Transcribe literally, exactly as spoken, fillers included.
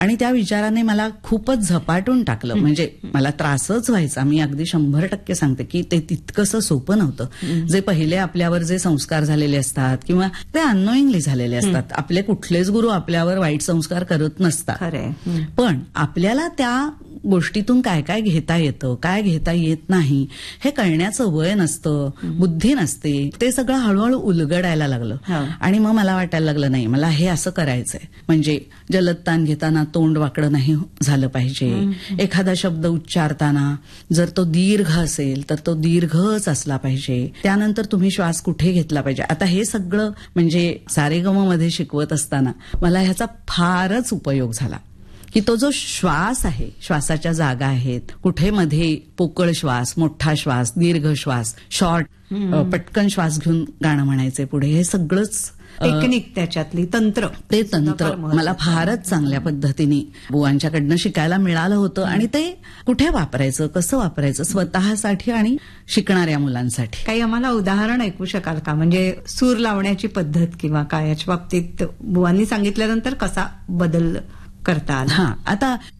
आणि त्या विचाराने मला खूपच झपाटून टाकलं. म्हणजे मला त्रासच व्हायचा. मी अगदी शंभर टक्के सांगते की ते तितकंसं सोपं नव्हतं. जे पहिले आपल्यावर जे संस्कार झालेले असतात किंवा ते अननोईंगली झालेले असतात. आपले कुठलेच गुरु आपल्यावर वाईट संस्कार करत नसतात. पण आपल्याला त्या गोष्टीतून काय काय घेता येतं, काय घेता येत नाही हे कळण्याचं वय नसतं, बुद्धी नसते. ते सगळं हळूहळू उलगडायला लागलं आणि मग मला वाटायला लागलं नाही मला हे असं करायचंय. म्हणजे जलदताण घेताना तोंड वाकडं नाही झालं पाहिजे. एखादा शब्द उच्चारताना जर तो दीर्घ असेल तर तो दीर्घच असला पाहिजे. त्यानंतर तुम्ही श्वास कुठे घेतला पाहिजे. आता हे सगळं म्हणजे सारेगम मध्ये शिकवत असताना मला ह्याचा फारच उपयोग झाला की तो जो श्वास आहे, श्वासाच्या जागा आहेत, कुठे मध्ये पोकळ श्वास, मोठा श्वास, दीर्घ श्वास, शॉर्ट, पटकन श्वास घेऊन गाणं म्हणायचे पुढे, हे सगळंच टेक्निक त्याच्यातली तंत्र ते तंत्र मला फारच चांगल्या पद्धतीने बुवांच्याकडनं शिकायला मिळालं होतं. आणि ते कुठे वापरायचं, कसं वापरायचं स्वतःसाठी आणि शिकणाऱ्या मुलांसाठी. काही आम्हाला उदाहरण ऐकू शकाल का? म्हणजे सूर लावण्याची पद्धत किंवा काय याच्या बाबतीत बुवांनी सांगितल्यानंतर कसा बदल करता आला? हा, आता